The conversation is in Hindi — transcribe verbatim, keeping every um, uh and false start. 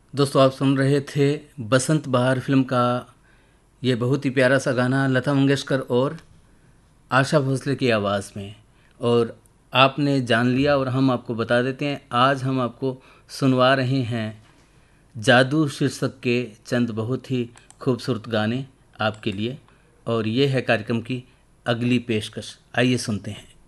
दोस्तों आप सुन रहे थे बसंत बहार फिल्म का ये बहुत ही प्यारा सा गाना लता मंगेशकर और आशा भोसले की आवाज़ में। और आपने जान लिया और हम आपको बता देते हैं, आज हम आपको सुनवा रहे हैं जादू शीर्षक के चंद बहुत ही खूबसूरत गाने आपके लिए। और ये है कार्यक्रम की अगली पेशकश, आइए सुनते हैं।